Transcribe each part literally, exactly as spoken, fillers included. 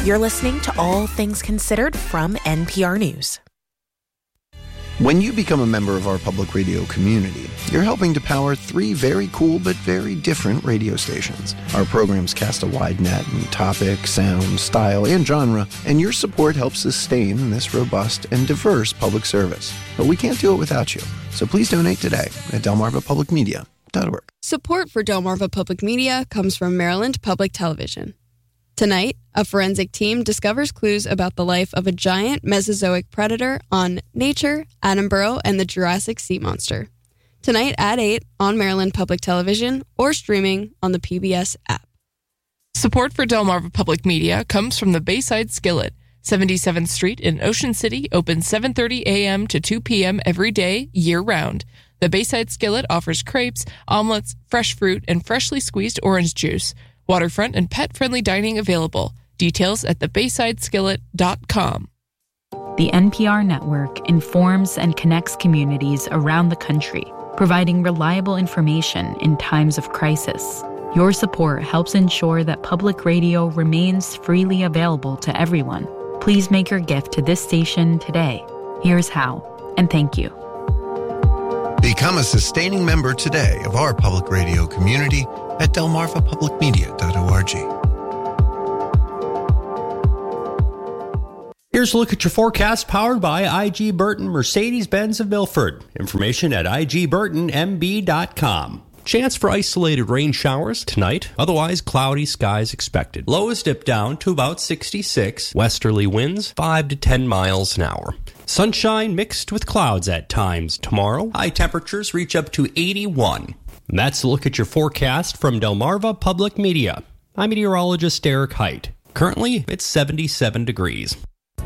You're listening to All Things Considered from N P R News. When you become a member of our public radio community, you're helping to power three very cool but very different radio stations. Our programs cast a wide net in topic, sound, style, and genre, and your support helps sustain this robust and diverse public service. But we can't do it without you, so please donate today at delmarva public media dot org. Support for Delmarva Public Media comes from Maryland Public Television. Tonight, a forensic team discovers clues about the life of a giant Mesozoic predator on Nature, Attenborough, and the Jurassic Sea Monster. Tonight at eight on Maryland Public Television or streaming on the P B S app. Support for Delmarva Public Media comes from the Bayside Skillet. seventy-seventh Street in Ocean City, open seven thirty a.m. to two p.m. every day, year-round. The Bayside Skillet offers crepes, omelets, fresh fruit, and freshly squeezed orange juice. Waterfront and pet-friendly dining available. Details at the bayside skillet dot com. The N P R network informs and connects communities around the country, providing reliable information in times of crisis. Your support helps ensure that public radio remains freely available to everyone. Please make your gift to this station today. Here's how, and thank you. Become a sustaining member today of our public radio community at delmarva public media dot org. Here's a look at your forecast powered by I G Burton Mercedes-Benz of Milford. Information at I G burton M B dot com. Chance for isolated rain showers tonight. Otherwise, cloudy skies expected. Lows dip down to about sixty-six. Westerly winds five to ten miles an hour. Sunshine mixed with clouds at times tomorrow. High temperatures reach up to eighty-one. And that's a look at your forecast from Delmarva Public Media. I'm meteorologist Eric Height. Currently, it's seventy-seven degrees.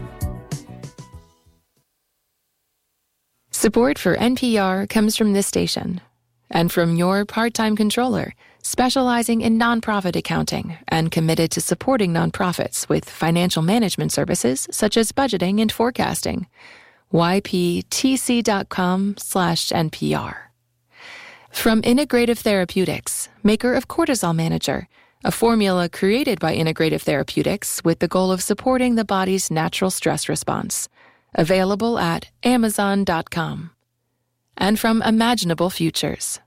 Support for N P R comes from this station and from your part-time controller, specializing in nonprofit accounting and committed to supporting nonprofits with financial management services such as budgeting and forecasting. Y P T C dot com slash N P R. From Integrative Therapeutics, maker of Cortisol Manager, a formula created by Integrative Therapeutics with the goal of supporting the body's natural stress response. Available at amazon dot com. And from Imaginable Futures.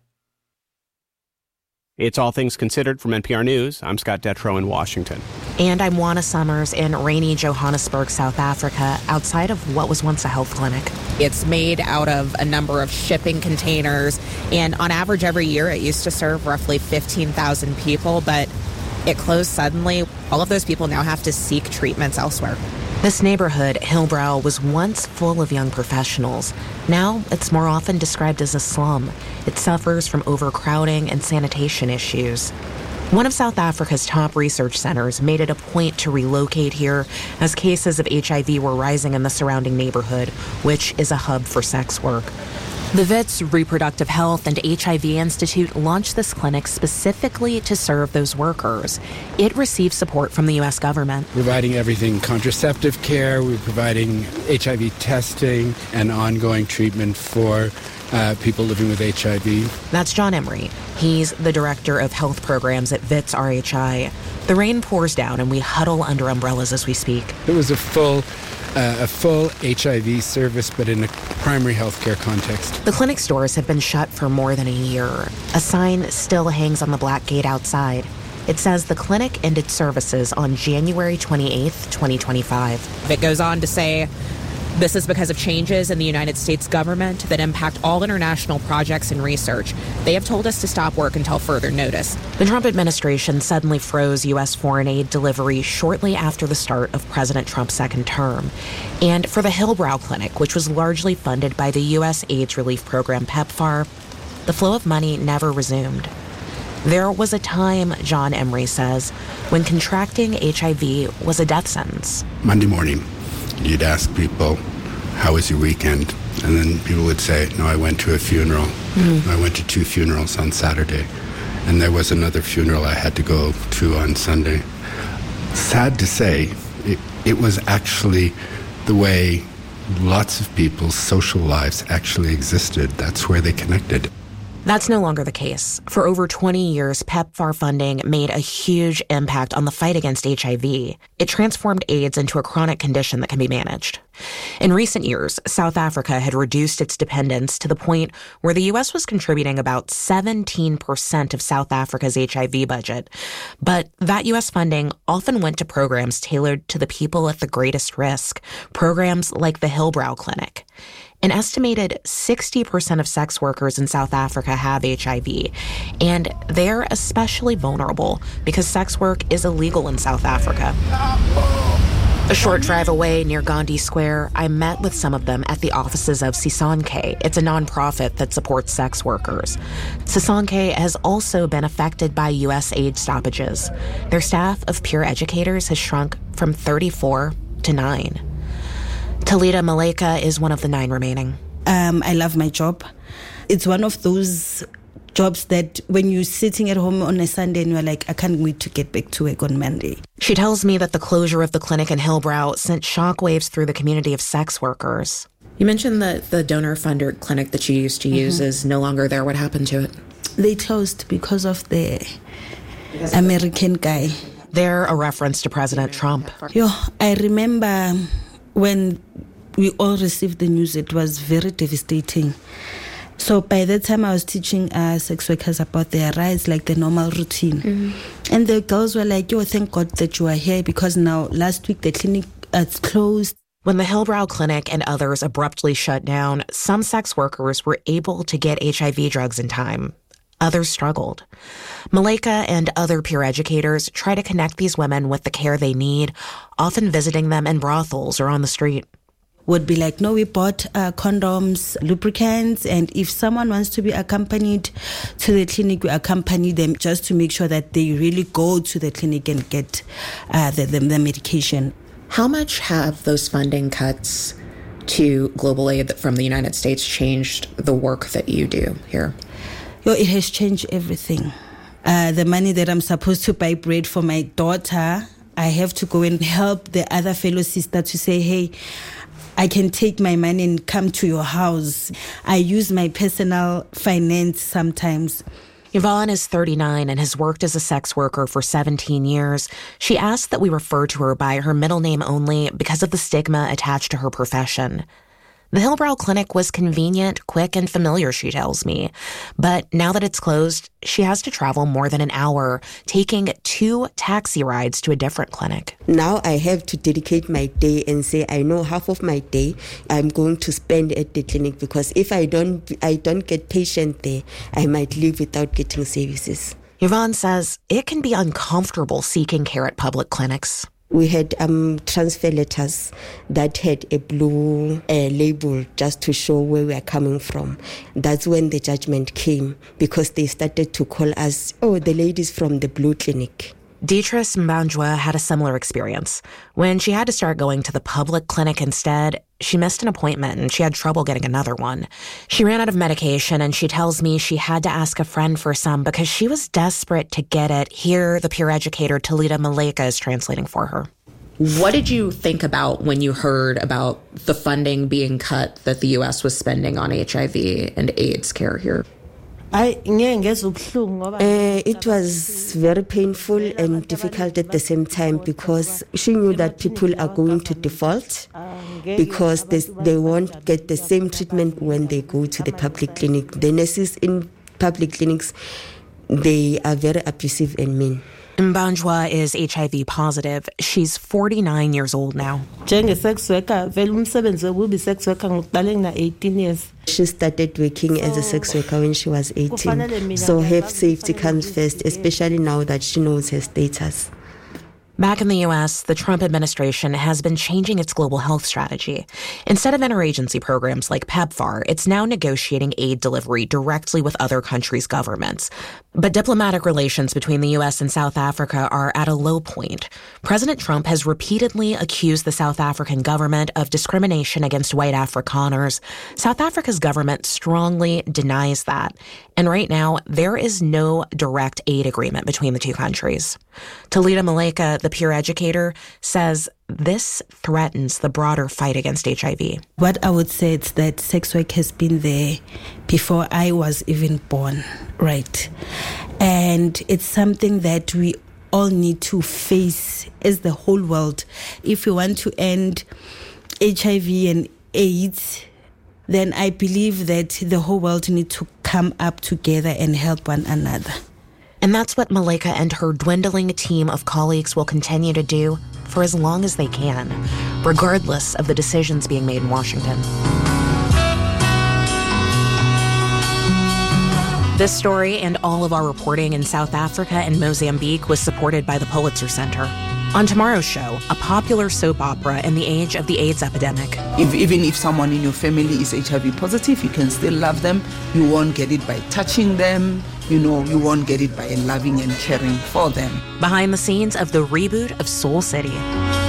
It's All Things Considered from N P R News. I'm Scott Detrow in Washington. And I'm Juana Summers in rainy Johannesburg, South Africa, outside of what was once a health clinic. It's made out of a number of shipping containers, and on average every year it used to serve roughly fifteen thousand people, but it closed suddenly. All of those people now have to seek treatments elsewhere. This neighborhood, Hillbrow, was once full of young professionals. Now it's more often described as a slum. It suffers from overcrowding and sanitation issues. One of South Africa's top research centers made it a point to relocate here as cases of H I V were rising in the surrounding neighborhood, which is a hub for sex work. The Wits Reproductive Health and H I V Institute launched this clinic specifically to serve those workers. It receives support from the U S government. Providing everything contraceptive care, we're providing H I V testing and ongoing treatment for uh, people living with H I V. That's John Emery. He's the director of health programs at Wits R H I. The rain pours down and we huddle under umbrellas as we speak. It was a full Uh, a full H I V service, but in a primary healthcare context. The clinic's doors have been shut for more than a year. A sign still hangs on the black gate outside. It says the clinic ended services on January twenty-eighth, twenty twenty-five. It goes on to say, this is because of changes in the United States government that impact all international projects and research. They have told us to stop work until further notice. The Trump administration suddenly froze U S foreign aid delivery shortly after the start of President Trump's second term. And for the Hillbrow Clinic, which was largely funded by the U S AIDS relief program PEPFAR, the flow of money never resumed. There was a time, John Emery says, when contracting H I V was a death sentence. Monday morning, you'd ask people, how was your weekend? And then people would say, no, I went to a funeral. Mm-hmm. I went to two funerals on Saturday. And there was another funeral I had to go to on Sunday. Sad to say, it, it was actually the way lots of people's social lives actually existed. That's where they connected. That's no longer the case. For over twenty years, PEPFAR funding made a huge impact on the fight against H I V. It transformed AIDS into a chronic condition that can be managed. In recent years, South Africa had reduced its dependence to the point where the U S was contributing about seventeen percent of South Africa's H I V budget. But that U S funding often went to programs tailored to the people at the greatest risk, programs like the Hillbrow Clinic. An estimated sixty percent of sex workers in South Africa have H I V, and they're especially vulnerable because sex work is illegal in South Africa. A short drive away near Gandhi Square, I met with some of them at the offices of Sisonke. It's a nonprofit that supports sex workers. Sisonke has also been affected by U S aid stoppages. Their staff of peer educators has shrunk from thirty-four to nine. Talita Maleka is one of the nine remaining. Um, I love my job. It's one of those jobs that when you're sitting at home on a Sunday and you're like, I can't wait to get back to work on Monday. She tells me that the closure of the clinic in Hillbrow sent shockwaves through the community of sex workers. You mentioned that the donor-funded clinic that you used to use mm-hmm. is no longer there. What happened to it? They closed because of the American guy. They're a reference to President Trump. Yo, I remember when we all received the news, it was very devastating. So by that time, I was teaching uh, sex workers about their rights, like the normal routine. Mm-hmm. And the girls were like, yo, thank God that you are here, because now last week the clinic is closed. When the Hillbrow Clinic and others abruptly shut down, some sex workers were able to get H I V drugs in time. Others struggled. Maleka and other peer educators try to connect these women with the care they need, often visiting them in brothels or on the street. Would be like, no, we bought uh, condoms, lubricants, and if someone wants to be accompanied to the clinic, we accompany them just to make sure that they really go to the clinic and get uh, the, the, the medication. How much have those funding cuts to global aid from the United States changed the work that you do here? Yo, it has changed everything. Uh, the money that I'm supposed to buy bread for my daughter, I have to go and help the other fellow sister to say, hey, I can take my money and come to your house. I use my personal finance sometimes. Yvonne is thirty-nine and has worked as a sex worker for seventeen years. She asked that we refer to her by her middle name only because of the stigma attached to her profession. The Hillbrow Clinic was convenient, quick, and familiar, she tells me. But now that it's closed, she has to travel more than an hour, taking two taxi rides to a different clinic. Now I have to dedicate my day and say, I know half of my day I'm going to spend at the clinic, because if I don't, I don't get patient there, I might leave without getting services. Yvonne says it can be uncomfortable seeking care at public clinics. We had um, transfer letters that had a blue uh, label just to show where we are coming from. That's when the judgment came, because they started to call us, oh, the ladies from the blue clinic. Beatrice Mbanjwa had a similar experience. When she had to start going to the public clinic instead, she missed an appointment and she had trouble getting another one. She ran out of medication, and she tells me she had to ask a friend for some because she was desperate to get it. Here, the peer educator Talita Maleka is translating for her. What did you think about when you heard about the funding being cut that the U S was spending on H I V and AIDS care here? Uh, it was very painful and difficult at the same time, because she knew that people are going to default because they, they won't get the same treatment when they go to the public clinic. The nurses in public clinics, they are very abusive and mean. Mbanjwa is H I V positive. She's forty-nine years old now. She started working as a sex worker when she was eighteen. So her safety comes first, especially now that she knows her status. Back in the U S, the Trump administration has been changing its global health strategy. Instead of interagency programs like PEPFAR, it's now negotiating aid delivery directly with other countries' governments. But diplomatic relations between the U S and South Africa are at a low point. President Trump has repeatedly accused the South African government of discrimination against white Afrikaners. South Africa's government strongly denies that. And right now, there is no direct aid agreement between the two countries. Talita Maleka, the peer educator, says this threatens the broader fight against H I V. What I would say is that sex work has been there before I was even born, right? And it's something that we all need to face as the whole world. If we want to end H I V and AIDS, then I believe that the whole world needs to come up together and help one another. And that's what Malaika and her dwindling team of colleagues will continue to do for as long as they can, regardless of the decisions being made in Washington. This story and all of our reporting in South Africa and Mozambique was supported by the Pulitzer Center. On tomorrow's show, a popular soap opera in the age of the AIDS epidemic. If, even if someone in your family is H I V positive, you can still love them. You won't get it by touching them. You know, you won't get it by loving and caring for them. Behind the scenes of the reboot of Soul City.